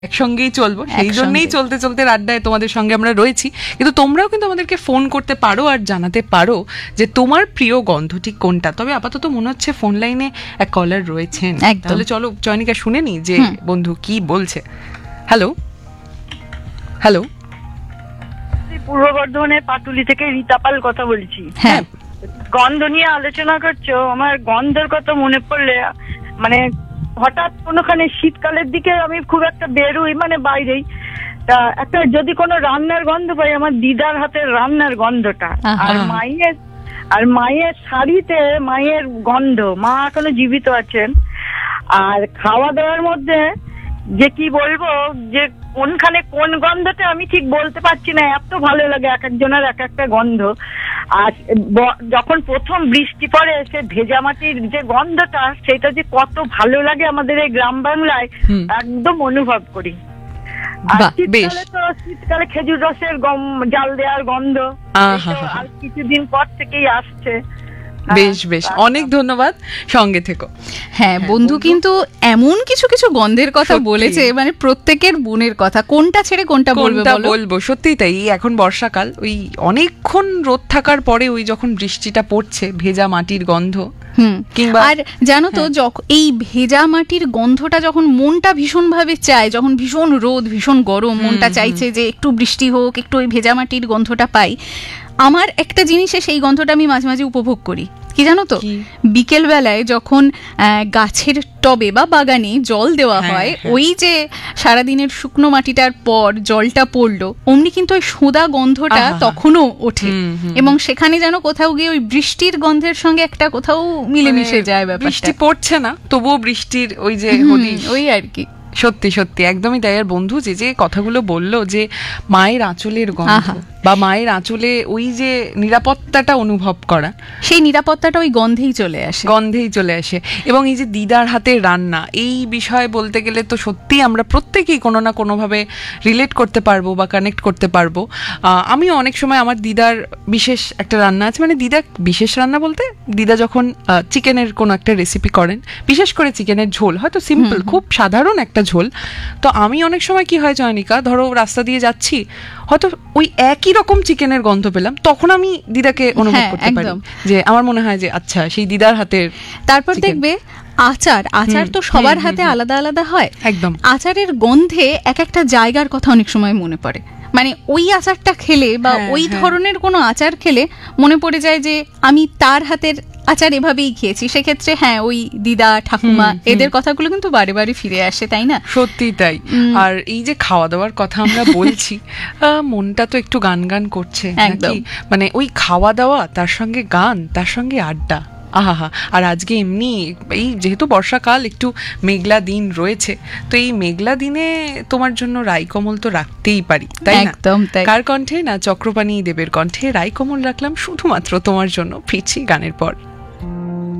একসঙ্গেই চলবো, সেই জন্যই চলতে চলতে আড্ডায় তোমাদের সঙ্গে আমরা রয়েছি। কিন্তু তোমরাও কিন্তু আমাদেরকে ফোন করতে পারো আর জানাতে পারো যে তোমার প্রিয় গন্ধ ঠিক কোনটা। তবে আপাতত মনে হচ্ছে ফোন লাইনে এক কলার রয়েছেন, তাহলে চলো চয়নিকা শুনে নি যে বন্ধু কি বলছে। হ্যালো হ্যালো, পূর্ব বর্ধমানের পাটুলি থেকে রীতাপাল কথা বলছি। হ্যাঁ, গন্ধ নিয়ে আলোচনা করছো, আমার গন্ধের কথা মনে পড়লে মানে হঠাৎ কোনোখানে শীতকালের দিকে আমি খুব একটা বেরোই, মানে বাইরেই, তা একটা যদি কোনো রান্নার গন্ধ পাই, আমার দিদার হাতের রান্নার গন্ধটা, আর মায়ের শাড়িতে মায়ের গন্ধ, মা এখনো জীবিত আছেন। আর খাওয়া দাওয়ার মধ্যে যে কি বলবো, যে কোনখানে কোন গন্ধটা আমি ঠিক বলতে পারছি না, এত ভালো লাগে এক একজনের এক একটা গন্ধ। আর যখন প্রথম বৃষ্টি পড়ে সে ভেজা মাটির যে গন্ধটা, সেটা যে কত ভালো লাগে আমাদের এই গ্রাম বাংলায়, একদম অনুভব করি। আর শীতকালে তো শীতকালে খেজুর রসের জাল দেওয়ার গন্ধ আর কিছুদিন পর থেকেই আসছে। বেশ বেশ, অনেক ধন্যবাদ, সঙ্গে থেকো। হ্যাঁ বন্ধু, কিন্তু এমন কিছু কিছু গন্ধের কথা বলেছে, মানে প্রত্যেকের মনের কথা, কোনটা ছেড়ে কোনটা বলবো। সত্যিই তাই, এখন বর্ষাকাল, ওই অনেকক্ষণ রোদ থাকার পরে ওই যখন বৃষ্টিটা পড়ছে, ভেজা মাটির গন্ধ। আর জানো তো, এই ভেজা মাটির গন্ধটা যখন মনটা ভীষণ ভাবে চায়, যখন ভীষণ রোদ ভীষণ গরম, মনটা চাইছে যে একটু বৃষ্টি হোক, একটু ওই ভেজা মাটির গন্ধটা পাই, আমার একটা জিনিসে সেই গন্ধটা আমি মাঝে মাঝে উপভোগ করি। কি জানো তো, বিকেল বেলায় যখন গাছের টবে বা বাগানে জল দেওয়া হয়, ওই যে সারাদিনের শুকনো মাটিটার পর জলটা পড়লো, অমনি কিন্তু ওই সোঁদা গন্ধটা তখনও ওঠে, এবং সেখানে যেন কোথাও গিয়ে ওই বৃষ্টির গন্ধের সঙ্গে একটা কোথাও মিলেমিশে যায় ব্যাপারটা। বৃষ্টি পড়ছে না, তবুও বৃষ্টির ওই যে ওই আর কি। সত্যি সত্যি একদমই তাই। আর বন্ধু যে কথাগুলো বললো, যে মায়ের আঁচলের গন্ধ বা মায়ের আঁচলে ওই যে নিরাপত্তাটা অনুভব করা, সেই নিরাপত্তাটা ওই গন্ধেই চলে আসে। এবং এই যে দিদার হাতের রান্না, এই বিষয়ে বলতে গেলে তো সত্যি আমরা প্রত্যেকেই কোনো না কোনোভাবে রিলেট করতে পারবো বা কানেক্ট করতে পারবো। আমিও অনেক সময় আমার দিদার বিশেষ একটা রান্না আছে, মানে দিদা বিশেষ রান্না বলতে, দিদা যখন চিকেনের কোনো একটা রেসিপি করেন, বিশেষ করে চিকেনের ঝোল, হয়তো সিম্পল খুব সাধারণ একটা ঝোল, তো আমি অনেক সময় কি হয় জয়নিকা, ধরো রাস্তা দিয়ে যাচ্ছি, হয়তো ওই একই রকম চিকেনের গন্ধ পেলাম, তখন আমি দিদাকে অনুভব করতে পারি, যে আমার মনে হয় যে আচ্ছা সেই দিদার হাতের। তারপর দেখবে আচার তো সবার হাতে আলাদা আলাদা হয়, একদম আচারের গন্ধে এক একটা জায়গার কথা অনেক সময় মনে পড়ে, মানে ওই আচারটা খেলে বা ওই ধরনের কোনো আচার খেলে মনে পড়ে যায় যে আমি তার হাতের আচার এভাবেই খেয়েছি। সেক্ষেত্রে ওই দিদা ঠাকুমা এদের কথাগুলো কিন্তু বারে বারে ফিরে আসে, তাই না? সত্যি তাই। আর এই যে খাওয়া দাওয়ার কথা আমরা বলছি, মনটা তো একটু গান গান করছে, মানে ওই খাওয়া দাওয়া, তার সঙ্গে গান, তার সঙ্গে আড্ডা, আহা। আর আজকে এমনি এই যেহেতু বর্ষাকাল, একটু মেঘলা দিন রয়েছে, তো এই মেঘলা দিনে তোমার জন্য রাইকমল তো রাখতেই পারি, তাই না? কার কণ্ঠে না, চক্রপাণী দেবের কণ্ঠে রাইকমল রাখলাম শুধুমাত্র তোমার জন্য। ফিরছি গানের পর।